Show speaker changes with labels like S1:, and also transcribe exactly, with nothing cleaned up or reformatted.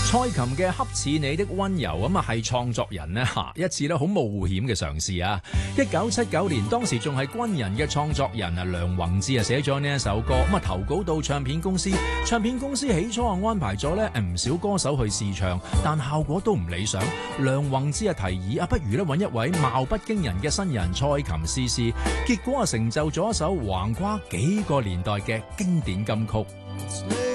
S1: 蔡琴嘅《恰似你的溫柔》咁啊，係創作人呢吓一次咧好冒險嘅嘗試啊！一九七九年，當時仲係軍人嘅創作人啊梁宏志啊寫咗呢一首歌，咁啊投稿到唱片公司，唱片公司起初啊安排咗咧唔少歌手去試唱，但效果都唔理想。梁宏志啊提議啊，不如咧揾一位貌不驚人嘅新人蔡琴試試，結果啊成就咗一首橫跨幾個年代嘅經典金曲。